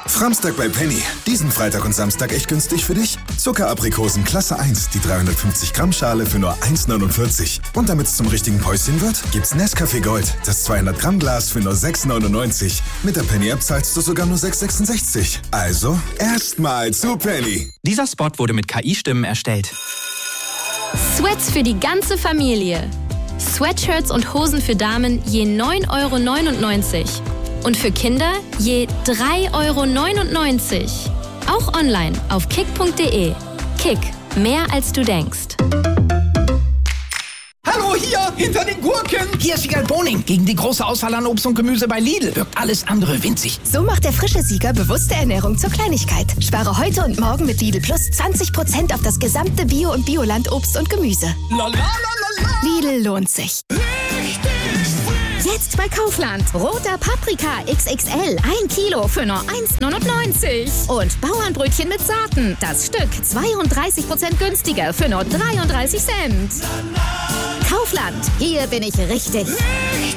Framstag bei Penny. Diesen Freitag und Samstag echt günstig für dich? Zuckeraprikosen Klasse 1, die 350 Gramm Schale für nur 1,49. Und damit es zum richtigen Päuschen wird, gibt's Nescafé Gold, das 200 Gramm Glas für nur 6,99. Mit der Penny-App zahlst du sogar nur 6,66. Also, erstmal zu Penny. Dieser Spot wurde mit KI-Stimmen erstellt. Sweats für die ganze Familie. Sweatshirts und Hosen für Damen je 9,99 €. Und für Kinder je 3,99 €. Auch online auf kick.de. Kick, mehr als du denkst. Hallo, hier, hinter den Gurken. Hier ist Sieger Boning. Gegen die große Auswahl an Obst und Gemüse bei Lidl wirkt alles andere winzig. So macht der frische Sieger bewusste Ernährung zur Kleinigkeit. Spare heute und morgen mit Lidl Plus 20% auf das gesamte Bio- und Bioland-Obst und Gemüse. Lidl lohnt sich. Jetzt bei Kaufland. Roter Paprika XXL. 1 Kilo für nur 1,99 €. Und Bauernbrötchen mit Saaten. Das Stück 32% günstiger für nur 33 Cent. Kaufland. Hier bin ich richtig.